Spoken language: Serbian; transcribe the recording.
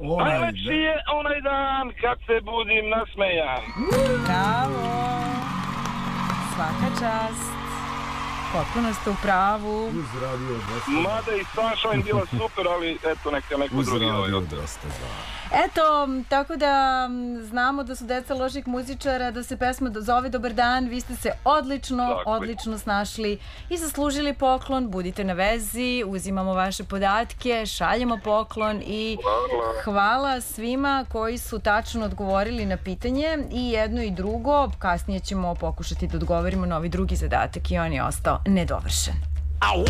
Najlepši je onaj dan kad se budim nasmejan. Bravo! Svaka čast. Potpuno ste u pravu. Uz radio 202. Mada i Sunshine bila super, ali eto neka neko Uz drugi radio ovaj. 202. Eto, tako da znamo da su deca loših muzičara, da se pesma zove Dobar dan, vi ste se odlično snašli i zaslužili poklon, budite na vezi, uzimamo vaše podatke, šaljemo poklon i hvala svima koji su tačno odgovorili na pitanje i jedno i drugo, kasnije ćemo pokušati da odgovorimo na ovaj drugi zadatak i on je ostao nedovršen.